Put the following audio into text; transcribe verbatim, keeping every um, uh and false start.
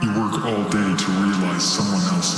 You work all day to realize someone else